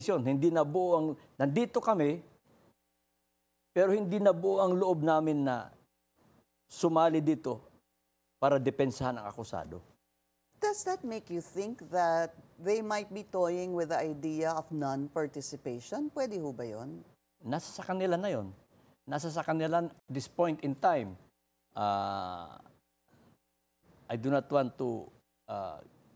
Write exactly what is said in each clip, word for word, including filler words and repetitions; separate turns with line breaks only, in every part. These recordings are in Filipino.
hindi nabuo ang, nandito kami, pero hindi nabuo ang loob namin na sumali dito para depensahan ang akusado.
Does that make you think that they might be toying with the idea of non-participation? Pwede ho ba yun?
Nasa sa kanila na yon. Nasa sa kanila at this point in time. Uh, I do not want to, uh,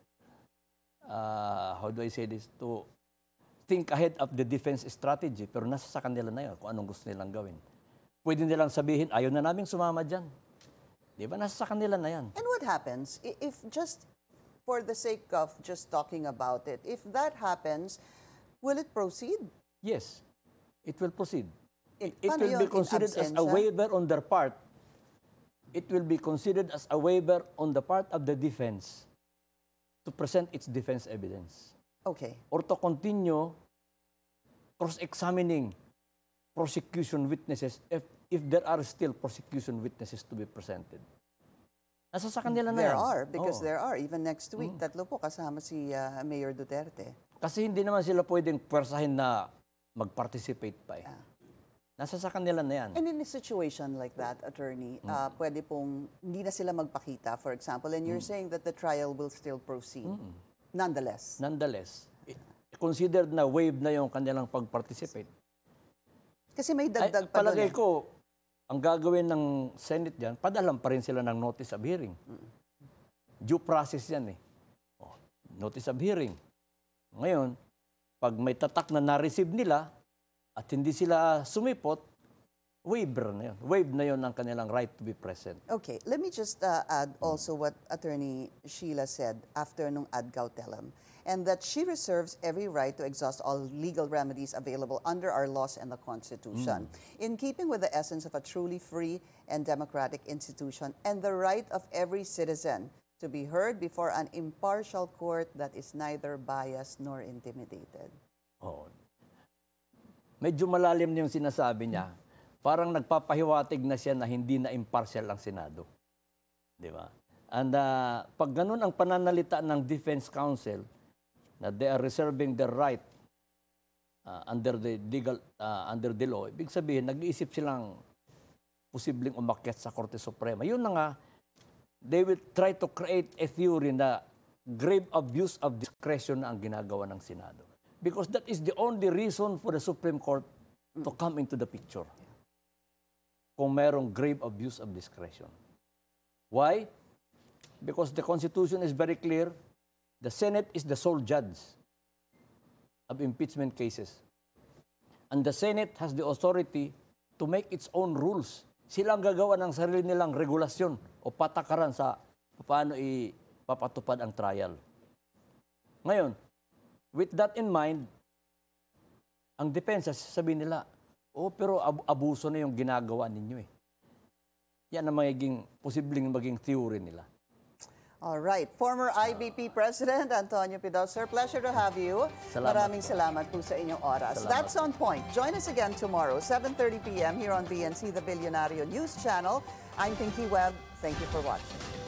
uh, how do I say this, to think ahead of the defense strategy, pero nasa sa kanila na yun kung anong gusto nilang gawin. Pwede nilang sabihin, ayaw na naming sumama dyan. Di ba? Nasa sa kanila na yan.
And what happens if just for the sake of just talking about it, if that happens, will it proceed?
Yes, it will proceed. It,
it
it will be considered as a waiver on their part. It will be considered as a waiver on the part of the defense to present its defense evidence.
Okay.
Or to continue cross-examining prosecution witnesses if, if there are still prosecution witnesses to be presented. Nasa sa kanila na
There
yan.
are, because
Oo.
there are. Even next week, mm. tatlo po kasama si uh, Mayor Duterte.
Kasi hindi naman sila pwedeng pwersahin na mag-participate pa eh.
Yeah.
Nasa sa kanila na yan.
And in a situation like that, attorney, mm. uh, pwede pong hindi na sila magpakita, for example, and you're mm. saying that the trial will still proceed. Mm. Nonetheless.
Nonetheless. Considered na waive na yung kanilang pag-participate.
Kasi may dagdag pa
palagay
doon. Palagay
ko, ang gagawin ng Senate dyan, padalam pa rin sila ng notice of hearing. Mm. Due process yan eh. Oh, notice of hearing. Ngayon, pag may tatak na na-receive nila at hindi sila sumipot, waiver na yun. Waive na yun ang kanilang right to be present.
Okay, let me just uh, add also what Attorney Sheila said after nung ad cautelum, and that she reserves every right to exhaust all legal remedies available under our laws and the Constitution, mm. in keeping with the essence of a truly free and democratic institution and the right of every citizen to be heard before an impartial court that is neither biased nor intimidated.
Oh. Medyo malalim na yung sinasabi niya. Parang nagpapahiwatig na siya na hindi na impartial ang Senado. Di ba? And uh, pag ganun ang pananalita ng Defense Counsel, na they are reserving their right uh, under the legal, uh, under the law, ibig sabihin, nag-iisip silang posibleng umakyat sa Korte Suprema. Yun na nga, they will try to create a theory na grave abuse of discretion na ang ginagawa ng Senado. Because that is the only reason for the Supreme Court to come into the picture. Kung merong grave abuse of discretion. Why? Because the Constitution is very clear. The Senate is the sole judge of impeachment cases. And the Senate has the authority to make its own rules. Sila ang gagawa ng sarili nilang regulasyon o patakaran sa paano ipapatupad ang trial. Ngayon, with that in mind, ang depensa, sabihin nila, oh, pero ab abuso na yung ginagawa ninyo eh. Yan ang magiging, posibleng maging theory nila.
All right. Former I B P President Antonio Pido, sir, pleasure to have you.
Salamat
Maraming
po.
salamat po sa inyong oras.
Salamat
That's On Point. Join us again tomorrow, seven thirty p m here on B N C, the Billionario News Channel. I'm Pinky Webb. Thank you for watching.